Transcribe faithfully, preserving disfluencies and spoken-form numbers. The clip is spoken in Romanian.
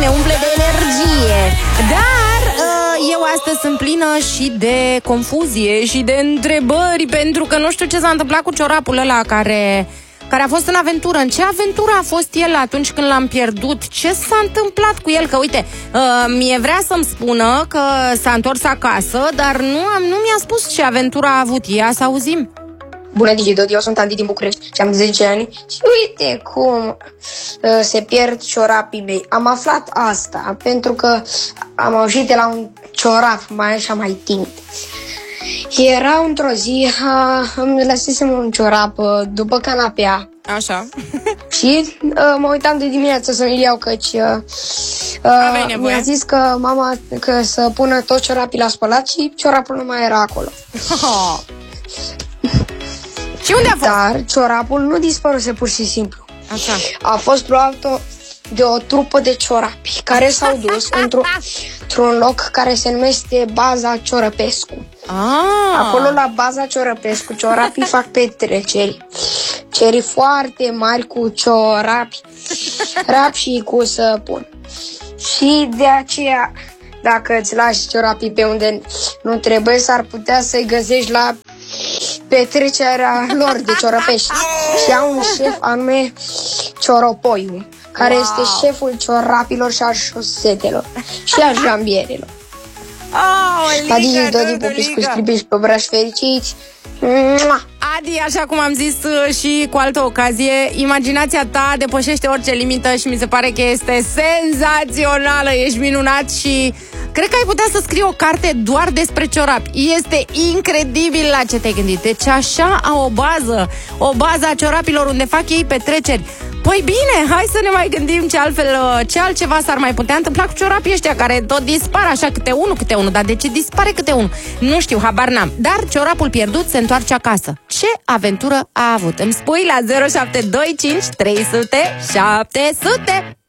ne umple de energie. Dar eu astăzi sunt plină și de confuzie și de întrebări, pentru că nu știu ce s-a întâmplat cu ciorapul ăla care... care a fost în aventură. În ce aventură a fost el atunci când l-am pierdut? Ce s-a întâmplat cu el? Că uite, uh, mie vrea să-mi spună că s-a întors acasă, dar nu, am, nu mi-a spus ce aventură a avut. Ia să auzim. Bună, Digidot, eu sunt Andy din București și am zece ani și uite cum uh, se pierd ciorapii mei. Am aflat asta pentru că am auzit de la un ciorap mai așa mai timp. Era într-o zi, uh, îmi lăsesem un ciorap uh, după canapea. Așa. Și uh, mă uitam de dimineață să mi-l iau, căci uh, uh, mi-a zis că mama că să pună toți ciorapii la spălat și ciorapul nu mai era acolo. Oh. Și unde a fost? Dar ciorapul nu dispăruse pur și simplu. Așa. A fost luat de o trupă de ciorapi care s-au dus într-un, într-un loc care se numește Baza Ciorăpescu. Ah. Acolo la Baza Ciorăpescu ciorapii fac petreceri. Ceri foarte mari cu ciorapi, rap și cu săpun. Și de aceea, dacă îți lași ciorapii pe unde nu trebuie, s-ar putea să-i găsești la petrecerea lor de ciorăpești. Și au un șef anume Cioropoiu, care wow. este șeful ciorapilor și a șosetelor și a jambierelor. Oh, Adi, Dodi, pupici cu scripici pe braș fericiți. Mua! Adi, așa cum am zis și cu altă ocazie, imaginația ta depășește orice limită și mi se pare că este senzațională, ești minunat și cred că ai putea să scrii o carte doar despre ciorapi. Este incredibil la ce te-ai gândit. Deci așa au o bază, o bază a ciorapilor unde fac ei petreceri. Păi bine, hai să ne mai gândim ce altfel, ce altceva s-ar mai putea întâmpla cu ciorapii ăștia care tot dispar așa câte unul, câte unul. Dar de ce dispare câte unul? Nu știu, habar n-am. Dar ciorapul pierdut se întoarce acasă. Ce aventură a avut? Îmi spui la zero șapte doi cinci trei sute șapte sute.